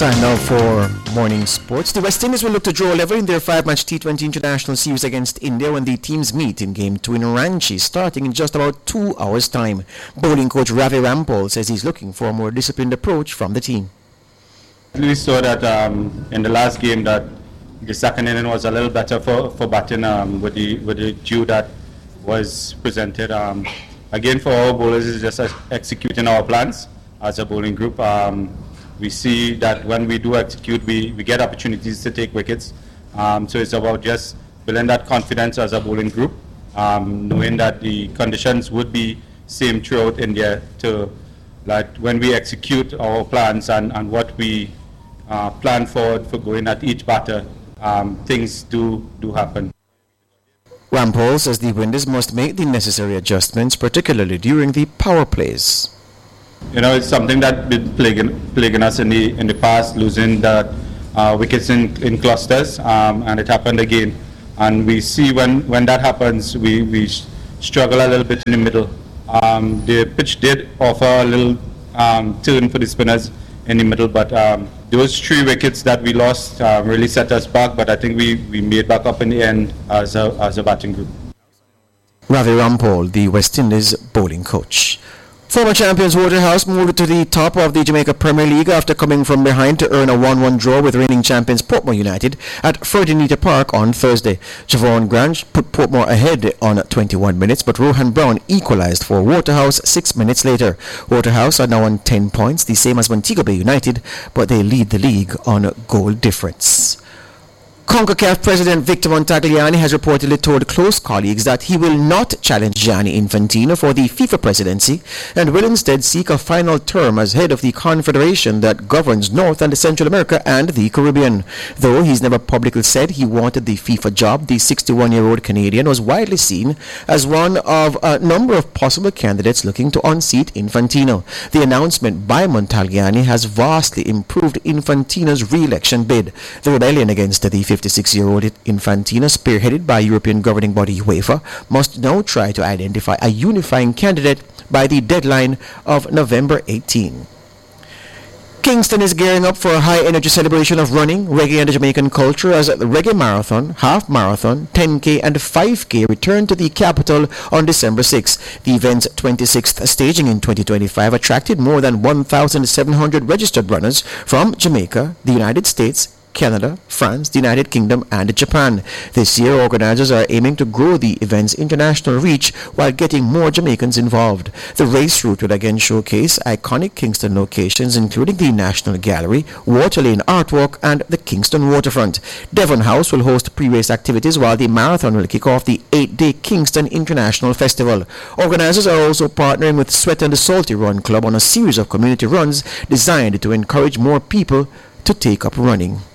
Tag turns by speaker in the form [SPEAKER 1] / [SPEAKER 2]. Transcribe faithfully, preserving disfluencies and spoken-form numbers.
[SPEAKER 1] Time now for morning sports. The West Indies will look to draw level in their five-match T twenty International Series against India when the teams meet in Game two in Ranchi, starting in just about two hours' time. Bowling coach Ravi Rampal says he's looking for a more disciplined approach from the team.
[SPEAKER 2] We saw that um, in the last game that the second inning was a little better for, for batting um, with the with the due that was presented. Um, again, for our bowlers, is just executing our plans as a bowling group. Um, We see that when we do execute, we, we get opportunities to take wickets. Um, so it's about just building that confidence as a bowling group, um, knowing that the conditions would be same throughout India. To like when we execute our plans and, and what we uh, plan for for going at each batter, um, things do do happen.
[SPEAKER 1] Rampal says the Windies must make the necessary adjustments, particularly during the power plays.
[SPEAKER 2] You know, it's something that been plaguing, plaguing us in the in the past, losing the uh, wickets in, in clusters, um, and it happened again. And we see when, when that happens, we, we struggle a little bit in the middle. Um, the pitch did offer a little um, turn for the spinners in the middle, but um, those three wickets that we lost uh, really set us back. But I think we, we made back up in the end as a as a batting group.
[SPEAKER 1] Ravi Rampal, the West Indies bowling coach. Former champions Waterhouse moved to the top of the Jamaica Premier League after coming from behind to earn a one one draw with reigning champions Portmore United at Ferdinand Park on Thursday. Javon Grange put Portmore ahead on twenty-one minutes, but Rohan Brown equalized for Waterhouse six minutes later. Waterhouse are now on ten points, the same as Montego Bay United, but they lead the league on goal difference. CONCACAF President Victor Montagliani has reportedly told close colleagues that he will not challenge Gianni Infantino for the FIFA presidency and will instead seek a final term as head of the confederation that governs North and Central America and the Caribbean. Though he's never publicly said he wanted the FIFA job, the sixty-one-year-old Canadian was widely seen as one of a number of possible candidates looking to unseat Infantino. The announcement by Montagliani has vastly improved Infantino's re-election bid. The rebellion against the fifty-six-year-old Infantino, spearheaded by European governing body UEFA, must now try to identify a unifying candidate by the deadline of November eighteenth. Kingston is gearing up for a high-energy celebration of running, reggae and Jamaican culture as the Reggae Marathon, Half Marathon, ten K and five K return to the capital on December sixth. The event's twenty-sixth staging in twenty twenty-five attracted more than one thousand seven hundred registered runners from Jamaica, the United States, Canada, France, the United Kingdom, and Japan. This year, organizers are aiming to grow the event's international reach while getting more Jamaicans involved. The race route will again showcase iconic Kingston locations, including the National Gallery, Water Lane Artwalk, and the Kingston Waterfront. Devon House will host pre-race activities, while the marathon will kick off the eight-day Kingston International Festival. Organizers are also partnering with Sweat and the Salty Run Club on a series of community runs designed to encourage more people to take up running.